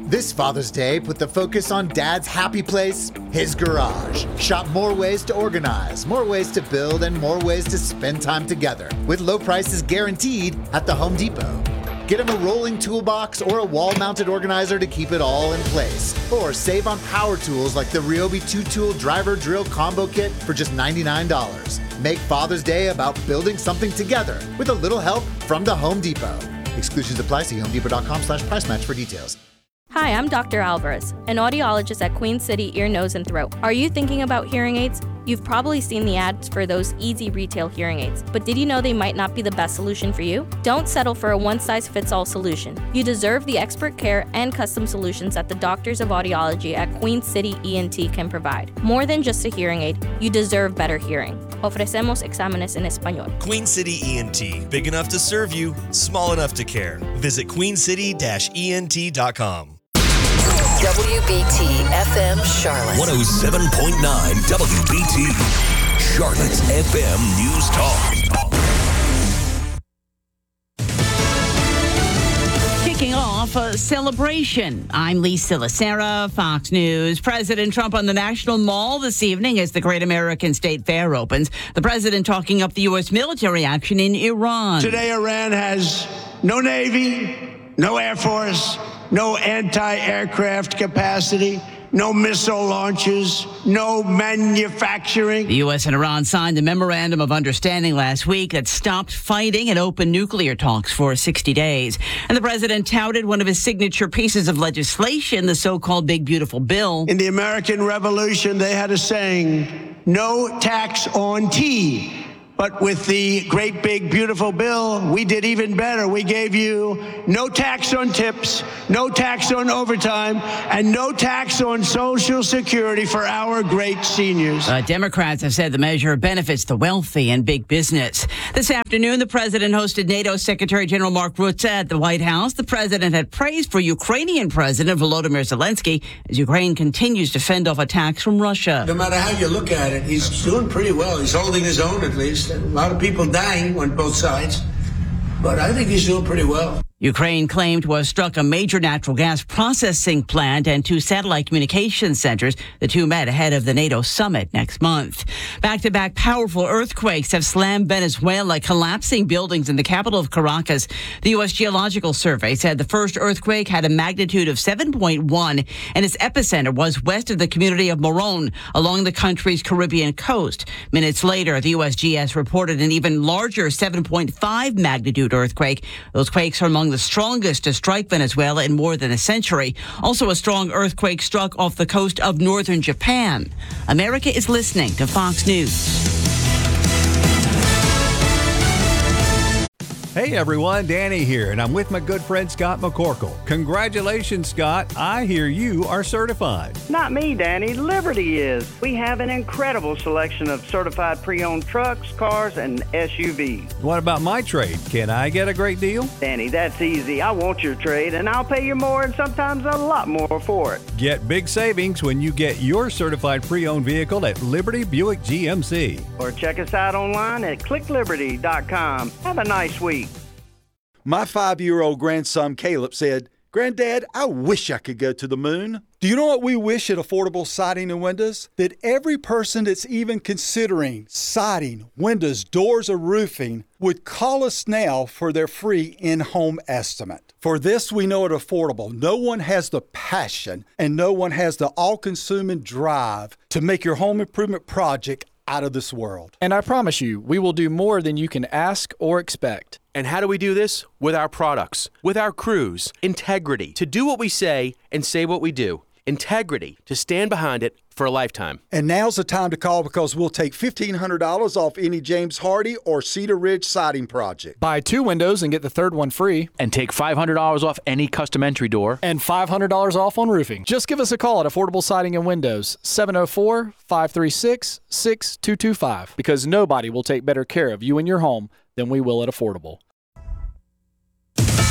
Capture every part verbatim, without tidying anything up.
This Father's Day, put the focus on Dad's happy place, his garage. Shop more ways to organize, more ways to build, and more ways to spend time together. With low prices guaranteed at the Home Depot. Get him a rolling toolbox or a wall-mounted organizer to keep it all in place. Or save on power tools like the Ryobi two-tool driver drill combo kit for just ninety-nine dollars. Make Father's Day about building something together with a little help from the Home Depot. Exclusions apply. See homedepot.com slash price match for details. Hi, I'm Doctor Alvarez, an audiologist at Queen City Ear, Nose, and Throat. Are you thinking about hearing aids? You've probably seen the ads for those easy retail hearing aids, but did you know they might not be the best solution for you? Don't settle for a one-size-fits-all solution. You deserve the expert care and custom solutions that the doctors of audiology at Queen City E N T can provide. More than just a hearing aid, you deserve better hearing. Ofrecemos exámenes en español. Queen City E N T, big enough to serve you, small enough to care. Visit queen city dash E N T dot com. W B T F M Charlotte. one oh seven point nine W B T. Charlotte's F M News Talk. Kicking off a celebration. I'm Lisa Lacera, Fox News. President Trump on the National Mall this evening as the Great American State Fair opens. The president talking up the U S military action in Iran. Today, Iran has no Navy, no Air Force, no anti-aircraft capacity, no missile launches, no manufacturing. The U S and Iran signed a memorandum of understanding last week that stopped fighting and opened nuclear talks for sixty days. And the president touted one of his signature pieces of legislation, the so-called Big Beautiful Bill. In the American Revolution, they had a saying, no tax on tea. But with the Great Big Beautiful Bill, we did even better. We gave you no tax on tips, no tax on overtime, and no tax on Social Security for our great seniors. Uh, Democrats have said the measure benefits the wealthy and big business. This afternoon, the president hosted NATO Secretary General Mark Rutte at the White House. The president had praised for Ukrainian President Volodymyr Zelensky as Ukraine continues to fend off attacks from Russia. No matter how you look at it, he's doing pretty well. He's holding his own, at least. A lot of people dying on both sides, but I think he's doing pretty well. Ukraine claimed to have struck a major natural gas processing plant and two satellite communication centers. The two met ahead of the NATO summit next month. Back-to-back powerful earthquakes have slammed Venezuela, collapsing buildings in the capital of Caracas. The U S Geological Survey said the first earthquake had a magnitude of seven point one, and its epicenter was west of the community of Morón, along the country's Caribbean coast. Minutes later, the U S G S reported an even larger seven point five magnitude earthquake. Those quakes are among the strongest to strike Venezuela in more than a century. Also, a strong earthquake struck off the coast of northern Japan. America is listening to Fox News. Hey everyone, Danny here, and I'm with my good friend Scott McCorkle. Congratulations, Scott. I hear you are certified. Not me, Danny. Liberty is. We have an incredible selection of certified pre-owned trucks, cars, and S U Vs. What about my trade? Can I get a great deal? Danny, that's easy. I want your trade, and I'll pay you more and sometimes a lot more for it. Get big savings when you get your certified pre-owned vehicle at Liberty Buick G M C. Or check us out online at click liberty dot com. Have a nice week. My five-year-old grandson, Caleb, said, Granddad, I wish I could go to the moon. Do you know what we wish at Affordable Siding and Windows? That every person that's even considering siding, windows, doors, or roofing would call us now for their free in-home estimate. For this, we know at Affordable, no one has the passion and no one has the all-consuming drive to make your home improvement project out of this world. And I promise you, we will do more than you can ask or expect. And how do we do this? With our products, with our crews, integrity, to do what we say and say what we do. Integrity, to stand behind it for a lifetime. And now's the time to call because we'll take fifteen hundred dollars off any James Hardy or Cedar Ridge siding project. Buy two windows and get the third one free. And take five hundred dollars off any custom entry door. And five hundred dollars off on roofing. Just give us a call at Affordable Siding and Windows, seven oh four, five three six, six two two five. Because nobody will take better care of you and your home than we will at Affordable.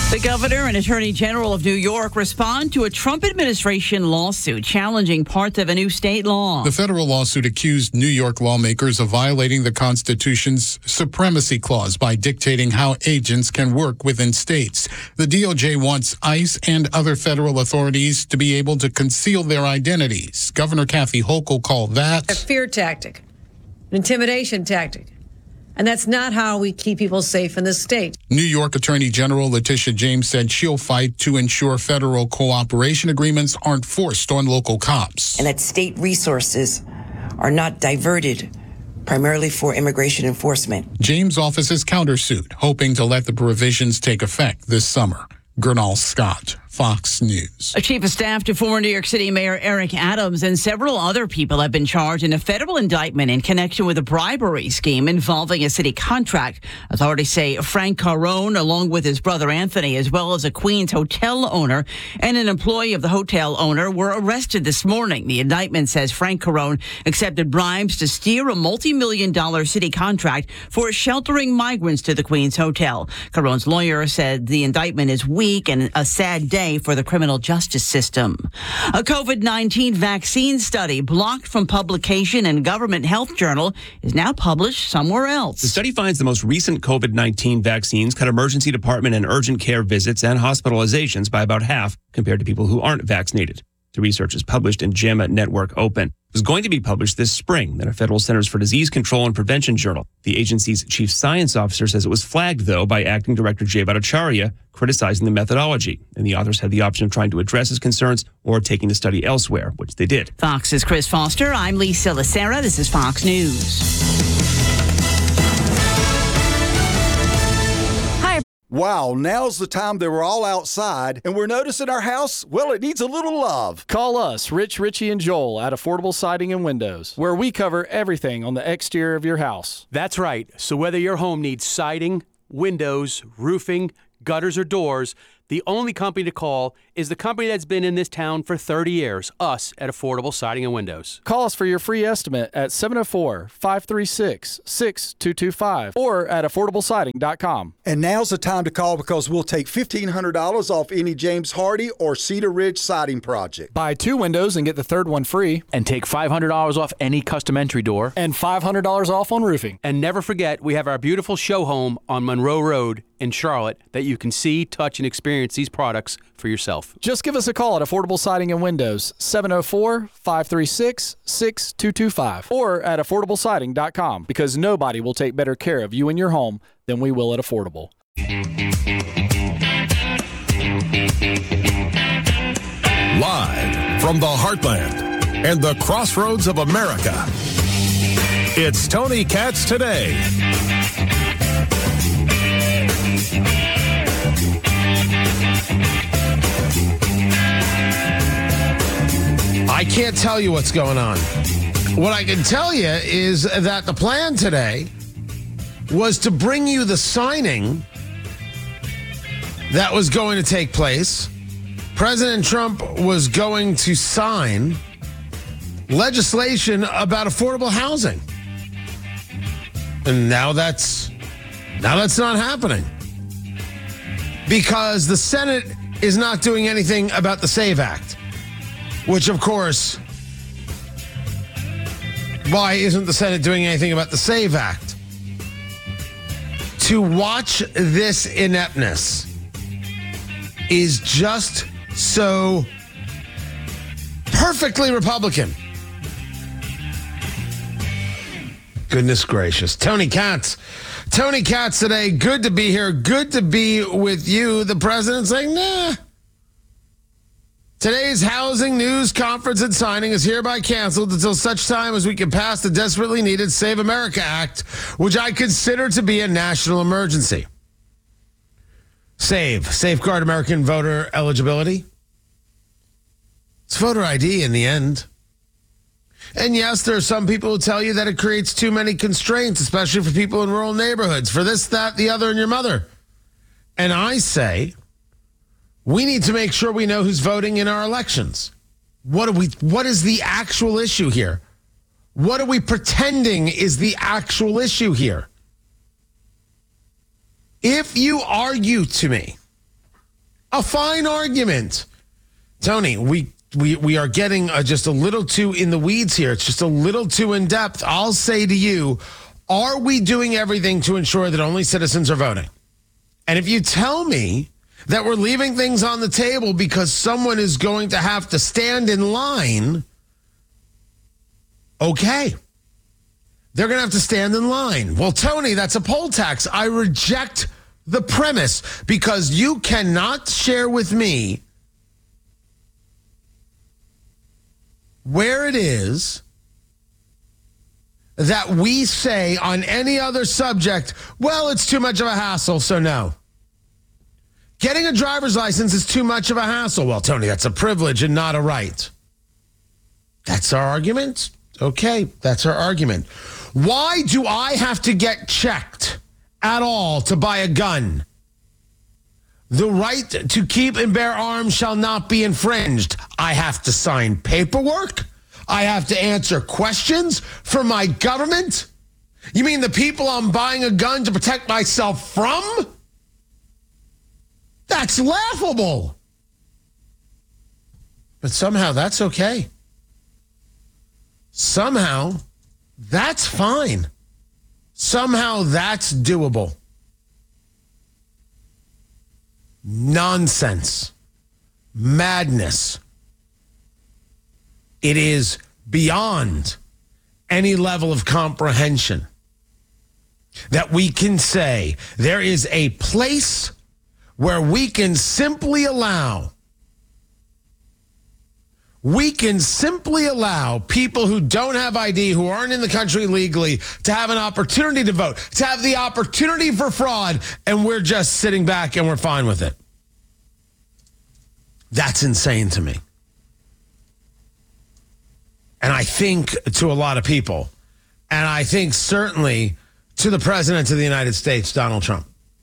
The governor and attorney general of New York respond to a Trump administration lawsuit challenging parts of a new state law. The federal lawsuit accused New York lawmakers of violating the Constitution's supremacy clause by dictating how agents can work within states. The D O J wants ICE and other federal authorities to be able to conceal their identities. Governor Kathy Hochul called that a fear tactic, an intimidation tactic. And that's not how we keep people safe in this state. New York Attorney General Letitia James said she'll fight to ensure federal cooperation agreements aren't forced on local cops. And that state resources are not diverted primarily for immigration enforcement. James' office is countersued, hoping to let the provisions take effect this summer. Gernal Scott, Fox News. A chief of staff to former New York City Mayor Eric Adams and several other people have been charged in a federal indictment in connection with a bribery scheme involving a city contract. Authorities say Frank Carone, along with his brother Anthony, as well as a Queens hotel owner and an employee of the hotel owner, were arrested this morning. The indictment says Frank Carone accepted bribes to steer a multi-million dollar city contract for sheltering migrants to the Queens hotel. Carone's lawyer said the indictment is weak and a sad day for the criminal justice system. A COVID nineteen vaccine study blocked from publication in Government Health Journal is now published somewhere else. The study finds the most recent COVID nineteen vaccines cut emergency department and urgent care visits and hospitalizations by about half compared to people who aren't vaccinated. The research is published in JAMA Network Open. It was going to be published this spring in a Federal Centers for Disease Control and Prevention journal. The agency's chief science officer says it was flagged, though, by acting director Jay Bhattacharya, criticizing the methodology. And the authors had the option of trying to address his concerns or taking the study elsewhere, which they did. Fox's Chris Foster. I'm Lisa Lacera. This is Fox News. Wow, now's the time that we're all outside and we're noticing our house, well, it needs a little love. Call us, Rich, Richie, and Joel at Affordable Siding and Windows, where we cover everything on the exterior of your house. That's right. So whether your home needs siding, windows, roofing, gutters, or doors, the only company to call is the company that's been in this town for thirty years, us at Affordable Siding and Windows. Call us for your free estimate at seven oh four, five three six, six two two five or at affordable siding dot com. And now's the time to call because we'll take fifteen hundred dollars off any James Hardy or Cedar Ridge siding project. Buy two windows and get the third one free. And take five hundred dollars off any custom entry door. And five hundred dollars off on roofing. And never forget, we have our beautiful show home on Monroe Road in Charlotte that you can see, touch, and experience these products for yourself. Just give us a call at Affordable Siding and Windows, seven oh four, five three six, six two two five or at affordable siding dot com, because nobody will take better care of you and your home than we will at Affordable. Live from the heartland and the crossroads of America, it's Tony Katz Today. I can't tell you what's going on. What I can tell you is that the plan today was to bring you the signing that was going to take place. President Trump was going to sign legislation about affordable housing. And now that's now that's not happening. Because the Senate is not doing anything about the SAVE Act. Which, of course, why isn't the Senate doing anything about the SAVE Act? To watch this ineptness is just so perfectly Republican. Goodness gracious. Tony Katz. Tony Katz today. Good to be here. Good to be with you. The president's saying, nah. Today's housing news conference and signing is hereby canceled until such time as we can pass the desperately needed Save America Act, which I consider to be a national emergency. SAVE, Safeguard American Voter Eligibility. It's voter I D in the end. And yes, there are some people who tell you that it creates too many constraints, especially for people in rural neighborhoods, for this, that, the other, and your mother. And I say, we need to make sure we know who's voting in our elections. What are we? What is the actual issue here? What are we pretending is the actual issue here? If you argue to me A fine argument. Tony, we we we are getting uh, just a little too in the weeds here. It's just a little too in depth. I'll say to you, are we doing everything to ensure that only citizens are voting? And if you tell me that we're leaving things on the table because someone is going to have to stand in line, okay. They're going to have to stand in line. Well, Tony, that's a poll tax. I reject the premise because you cannot share with me where it is that we say on any other subject, well, it's too much of a hassle, so no. Getting a driver's license is too much of a hassle. Well, Tony, that's a privilege and not a right. That's our argument? Okay, that's our argument. Why do I have to get checked at all to buy a gun? The right to keep and bear arms shall not be infringed. I have to sign paperwork. I have to answer questions from my government. You mean the people I'm buying a gun to protect myself from? That's laughable. But somehow that's okay. Somehow that's fine. Somehow that's doable. Nonsense. Madness. It is beyond any level of comprehension that we can say there is a place where we can simply allow We can simply allow people who don't have I D, who aren't in the country legally, to have an opportunity to vote, to have the opportunity for fraud, and we're just sitting back and we're fine with it. That's insane to me. And I think to a lot of people, and I think certainly to the President of the United States, Donald Trump,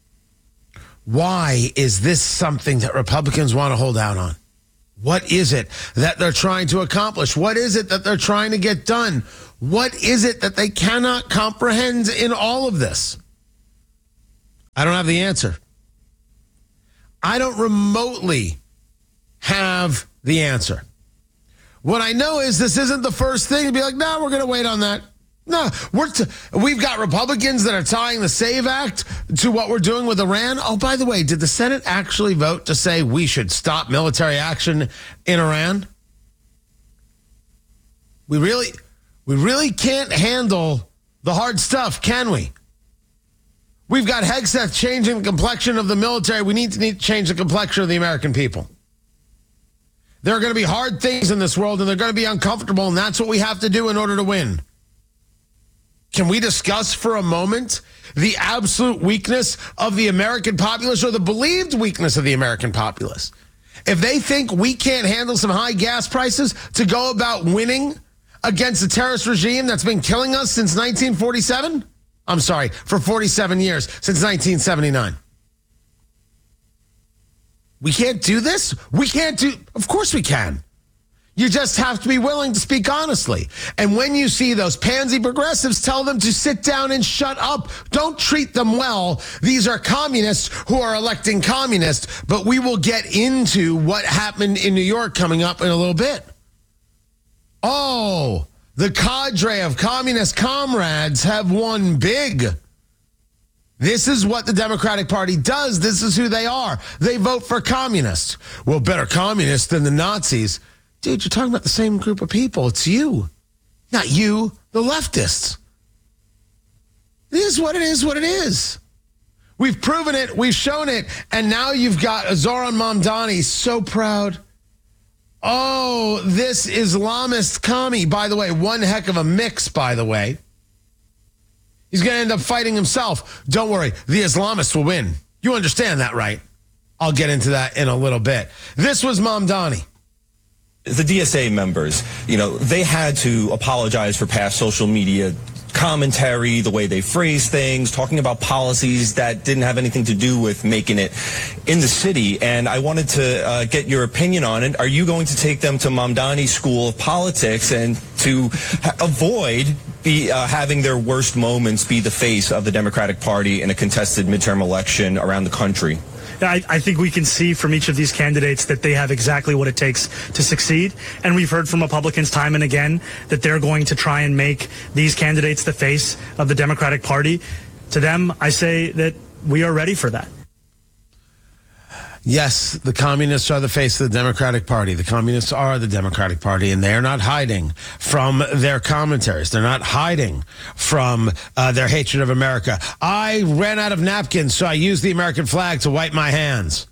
why is this something that Republicans want to hold out on? What is it that they're trying to accomplish? What is it that they're trying to get done? What is it that they cannot comprehend in all of this? I don't have the answer. I don't remotely have the answer. What I know is this isn't the first thing to be like, no, we're going to wait on that. No, we're t- we've got Republicans that are tying the SAVE Act to what we're doing with Iran. Oh, by the way, did the Senate actually vote to say we should stop military action in Iran? We really, we really can't handle the hard stuff, can we? We've got Hegseth changing the complexion of the military. We need to need to change the complexion of the American people. There are going to be hard things in this world, and they're going to be uncomfortable, and that's what we have to do in order to win. Can we discuss for a moment the absolute weakness of the American populace, or the believed weakness of the American populace? If they think we can't handle some high gas prices to go about winning against a terrorist regime that's been killing us since nineteen forty-seven? I'm sorry, for forty-seven years, since nineteen seventy-nine. We can't do this? We can't do... Of course we can. You just have to be willing to speak honestly. And when you see those pansy progressives, tell them to sit down and shut up. Don't treat them well. These are communists who are electing communists. But we will get into what happened in New York coming up in a little bit. Oh, the cadre of communist comrades have won big. This is what the Democratic Party does. This is who they are. They vote for communists. Well, better communists than the Nazis. Dude, you're talking about the same group of people. It's you. Not you, the leftists. It is what it is, what it is. We've proven it. We've shown it. And now you've got Zohran Mamdani so proud. Oh, this Islamist commie. By the way, one heck of a mix, by the way. He's going to end up fighting himself. Don't worry. The Islamists will win. You understand that, right? I'll get into that in a little bit. This was Mamdani. The D S A members, you know, they had to apologize for past social media commentary, the way they phrase things, talking about policies that didn't have anything to do with making it in the city. And I wanted to uh, get your opinion on it. Are you going to take them to Mamdani School of Politics and to ha- avoid be uh, having their worst moments be the face of the Democratic Party in a contested midterm election around the country? I, I think we can see from each of these candidates that they have exactly what it takes to succeed. And we've heard from Republicans time and again that they're going to try and make these candidates the face of the Democratic Party. To them, I say that we are ready for that. Yes, the communists are the face of the Democratic Party. The communists are the Democratic Party, and they are not hiding from their commentaries. They're not hiding from uh, their hatred of America. I ran out of napkins, so I used the American flag to wipe my hands.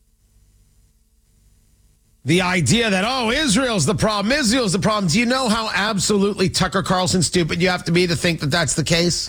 The idea that, oh, Israel's the problem, Israel's the problem. Do you know how absolutely Tucker Carlson stupid you have to be to think that that's the case?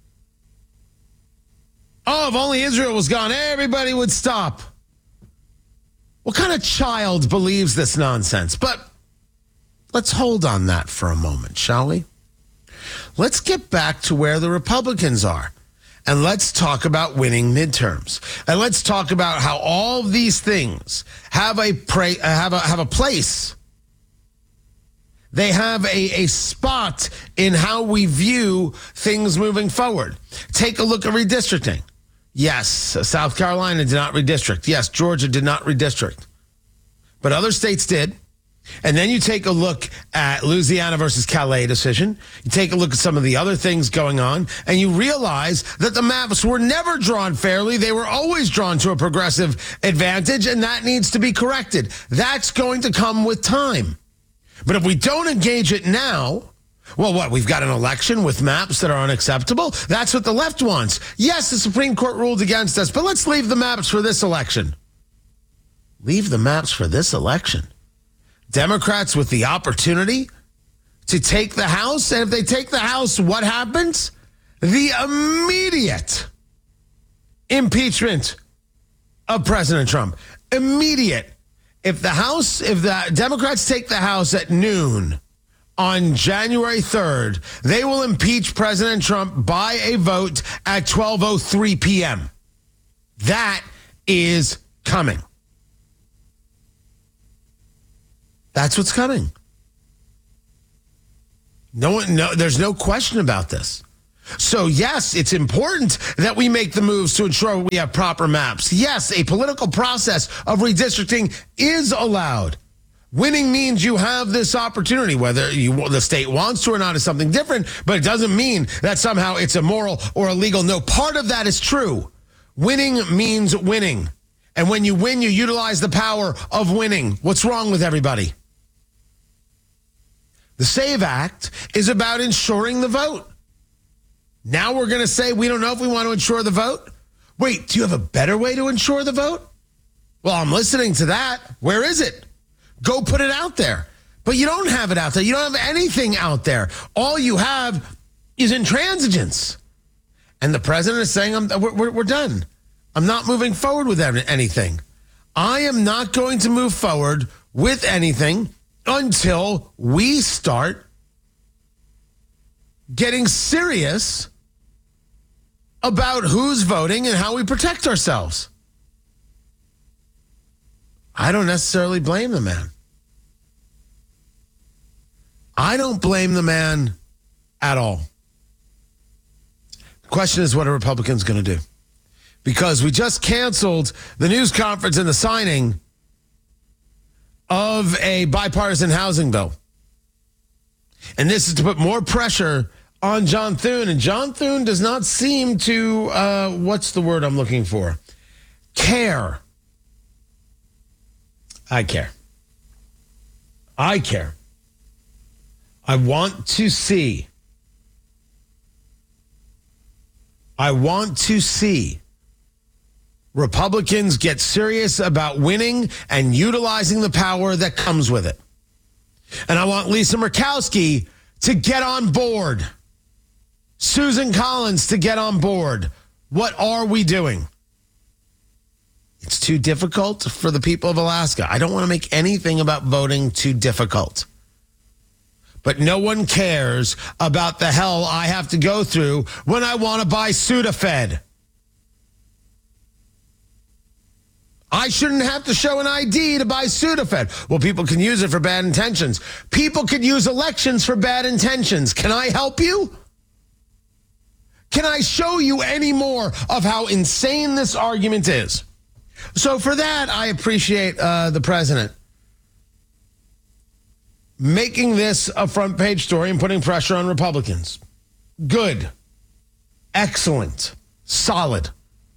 Oh, if only Israel was gone, everybody would stop. What kind of child believes this nonsense? But let's hold on that for a moment, shall we? Let's get back to where the Republicans are. And let's talk about winning midterms. And let's talk about how all of these things have a pra- have a have a place. They have a, a spot in how we view things moving forward. Take a look at redistricting. Yes, South Carolina did not redistrict. Yes, Georgia did not redistrict. But other states did. And then you take a look at Louisiana versus Calais decision. You take a look at some of the other things going on, and you realize that the maps were never drawn fairly. They were always drawn to a progressive advantage, and that needs to be corrected. That's going to come with time. But if we don't engage it now, well, what, we've got an election with maps that are unacceptable? That's what the left wants. Yes, the Supreme Court ruled against us, but let's leave the maps for this election. Leave the maps for this election. Democrats with the opportunity to take the House, and if they take the House, what happens? The immediate impeachment of President Trump. Immediate. If the House, if the Democrats take the House at noon on January third, they will impeach President Trump by a vote at twelve oh three p.m. That is coming. That's what's coming. No one, no, there's no question about this. So yes, it's important that we make the moves to ensure we have proper maps. Yes, a political process of redistricting is allowed. Winning means you have this opportunity, whether you, the state wants to or not is something different, but it doesn't mean that somehow it's immoral or illegal. No, part of that is true. Winning means winning. And when you win, you utilize the power of winning. What's wrong with everybody? The SAVE Act is about ensuring the vote. Now we're going to say we don't know if we want to ensure the vote. Wait, do you have a better way to ensure the vote? Well, I'm listening to that. Where is it? Go put it out there. But you don't have it out there. You don't have anything out there. All you have is intransigence. And the president is saying, I'm, we're, we're done. I'm not moving forward with anything. I am not going to move forward with anything until we start getting serious about who's voting and how we protect ourselves. I don't necessarily blame the man. I don't blame the man at all. The question is, what are Republicans going to do? Because we just canceled the news conference and the signing of a bipartisan housing bill. And this is to put more pressure on John Thune. And John Thune does not seem to, uh, what's the word I'm looking for? Care. I care. I care. I want to see. I want to see Republicans get serious about winning and utilizing the power that comes with it. And I want Lisa Murkowski to get on board. Susan Collins to get on board. What are we doing? It's too difficult for the people of Alaska. I don't want to make anything about voting too difficult. But no one cares about the hell I have to go through when I want to buy Sudafed. I shouldn't have to show an I D to buy Sudafed. Well, people can use it for bad intentions. People can use elections for bad intentions. Can I help you? Can I show you any more of how insane this argument is? So for that, I appreciate uh, the president making this a front page story and putting pressure on Republicans. Good. Excellent. Solid.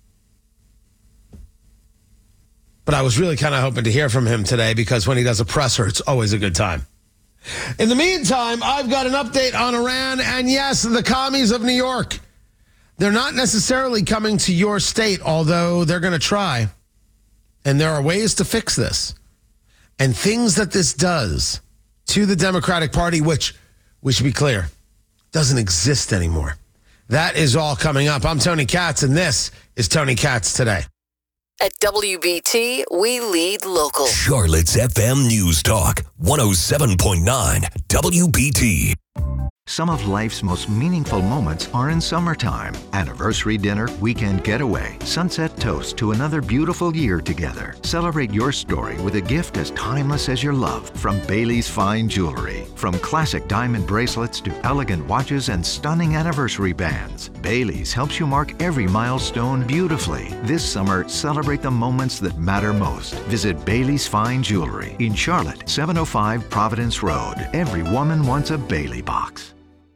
But I was really kind of hoping to hear from him today because when he does a presser, it's always a good time. In the meantime, I've got an update on Iran. And yes, the commies of New York. They're not necessarily coming to your state, although they're going to try. And there are ways to fix this. And things that this does to the Democratic Party, which, we should be clear, doesn't exist anymore. That is all coming up. I'm Tony Katz, and this is Tony Katz Today. At W B T, we lead local. Charlotte's F M News Talk, one oh seven point nine W B T. Some of life's most meaningful moments are in summertime. Anniversary dinner, weekend getaway, sunset toast to another beautiful year together. Celebrate your story with a gift as timeless as your love from Bailey's Fine Jewelry. From classic diamond bracelets to elegant watches and stunning anniversary bands, Bailey's helps you mark every milestone beautifully. This summer, celebrate the moments that matter most. Visit Bailey's Fine Jewelry in Charlotte, seven oh five Providence Road. Every woman wants a Bailey box.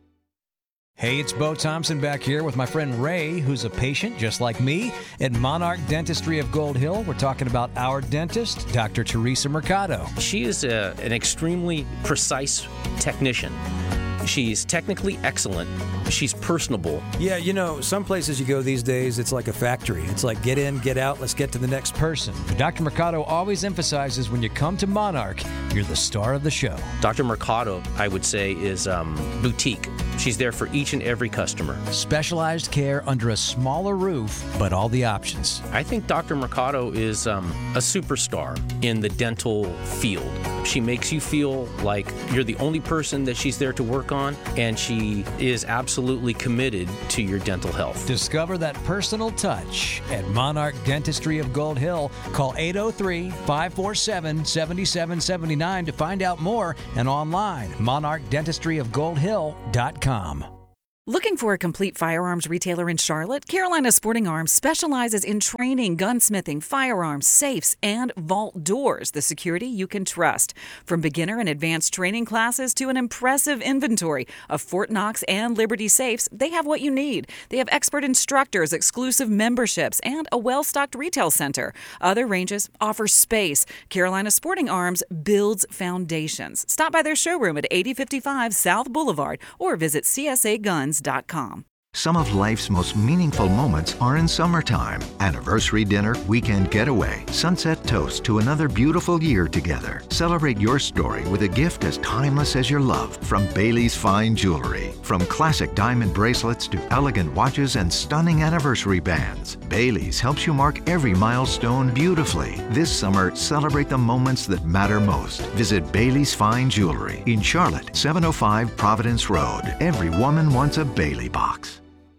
Hey, it's Bo Thompson back here with my friend Ray, who's a patient just like me at Monarch Dentistry of Gold Hill. We're talking about our dentist, Doctor Teresa Mercado. She is a, an extremely precise technician. She's technically excellent. She's personable. Yeah, you know, some places you go these days, it's like a factory. It's like get in, get out, let's get to the next person. But Doctor Mercado always emphasizes when you come to Monarch, you're the star of the show. Doctor Mercado, I would say, is um, boutique. She's there for each and every customer. Specialized care under a smaller roof, but all the options. I think Doctor Mercado is um, a superstar in the dental field. She makes you feel like you're the only person that she's there to work on, and she is absolutely committed to your dental health. Discover that personal touch at Monarch Dentistry of Gold Hill. Call eight oh three, five four seven, seven seven seven nine to find out more, and online, monarch dentistry of gold hill dot com. Looking for a complete firearms retailer in Charlotte? Carolina Sporting Arms specializes in training, gunsmithing, firearms, safes, and vault doors, the security you can trust. From beginner and advanced training classes to an impressive inventory of Fort Knox and Liberty safes, they have what you need. They have expert instructors, exclusive memberships, and a well-stocked retail center. Other ranges offer space. Carolina Sporting Arms builds foundations. Stop by their showroom at eighty fifty-five South Boulevard or visit c s a guns dot com. Some of life's most meaningful moments are in summertime. Anniversary dinner, weekend getaway, sunset toast to another beautiful year together. Celebrate your story with a gift as timeless as your love from Bailey's Fine Jewelry. From classic diamond bracelets to elegant watches and stunning anniversary bands, Bailey's helps you mark every milestone beautifully. This summer, celebrate the moments that matter most. Visit Bailey's Fine Jewelry in Charlotte, seven oh five Providence Road. Every woman wants a Bailey box.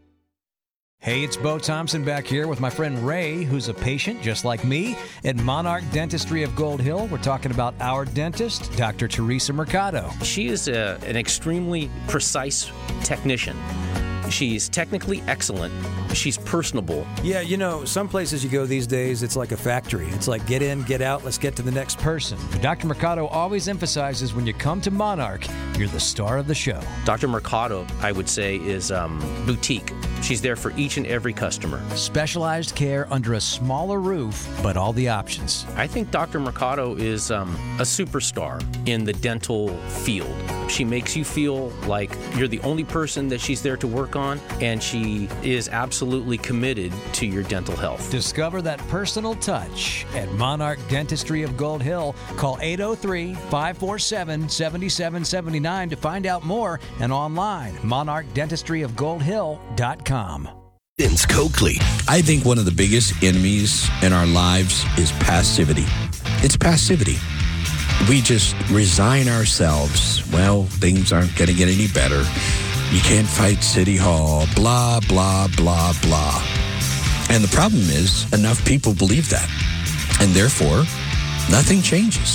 Hey, it's Bo Thompson back here with my friend Ray, who's a patient just like me at Monarch Dentistry of Gold Hill. We're talking about our dentist, Doctor Teresa Mercado. She is a, an extremely precise technician. She's technically excellent. She's personable. Yeah, you know, some places you go these days, it's like a factory. It's like get in, get out, let's get to the next person. But Doctor Mercado always emphasizes when you come to Monarch, you're the star of the show. Doctor Mercado, I would say, is um, boutique. She's there for each and every customer. Specialized care under a smaller roof, but all the options. I think Doctor Mercado is um, a superstar in the dental field. She makes you feel like you're the only person that she's there to work on, and she is absolutely committed to your dental health. Discover that personal touch at Monarch Dentistry of Gold Hill. Call eight oh three, five four seven, seven seven seven nine to find out more, and online, monarch dentistry of gold hill dot com. Vince Coakley. I think one of the biggest enemies in our lives is passivity. It's passivity. We just resign ourselves. Well, things aren't going to get any better. You can't fight City Hall, blah, blah, blah, blah. And the problem is, enough people believe that. And therefore, nothing changes.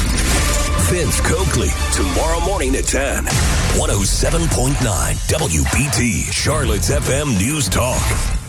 Vince Coakley, tomorrow morning at ten. one oh seven point nine W B T, Charlotte's F M News Talk.